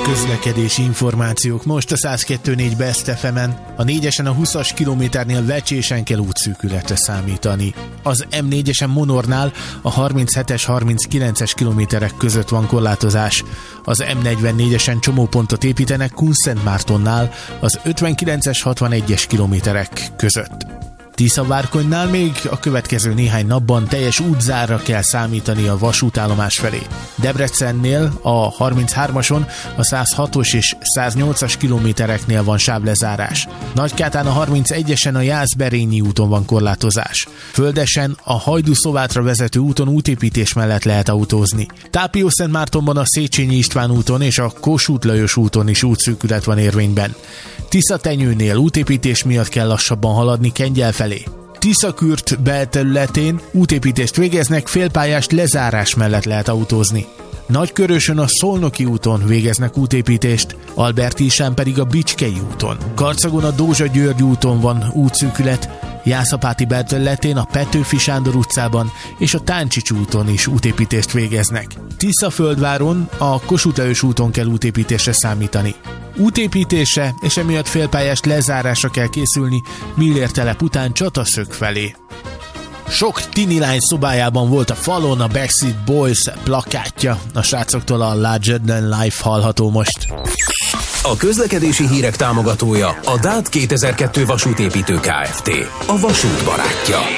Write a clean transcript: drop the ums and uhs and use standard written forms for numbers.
Közlekedési információk most a 102.4 Best FM-en. A 4-esen a 20-as kilométernél Vecsésen kell útszűkületre számítani. Az M4-esen Monornál a 37-es, 39-es kilométerek között van korlátozás. Az M44-esen csomópontot építenek Kunszentmártonnál az 59-es, 61-es kilométerek között. Tiszavárkonynál még a következő néhány napban teljes útzárra kell számítani a vasútállomás felé. Debrecennél a 33-ason, a 106-os és 108-as kilométereknél van sávlezárás. Nagykátán a 31-esen a Jászberényi úton van korlátozás. Földesen a Hajdú-Szovátra vezető úton útépítés mellett lehet autózni. Tápiószentmártonban a Széchenyi István úton és a Kossuth Lajos úton is útszűkület van érvényben. Tiszatenyőnél útépítés miatt kell lassabban haladni Kengyel felé. Tiszakürt belterületén útépítést végeznek, félpályás lezárás mellett lehet autózni. Nagykörösön a Szolnoki úton végeznek útépítést, Albertisán pedig a Bicskei úton. Karcagon a Dózsa-György úton van útszűkület, Jászapáti belterületén a Petőfi Sándor utcában és a Táncsics úton is útépítést végeznek. Tiszaföldváron a Kossuth Lajos úton kell útépítésre számítani. Útépítésre és emiatt félpályás lezárásra kell készülni Millértelep után Csataszög felé. Sok tini lány szobájában volt a falon a Backstreet Boys plakátja, a srácoktól a Larger Than Life hallható most. A közlekedési hírek támogatója a DAT 2002 vasútépítő Kft. A vasút barátja.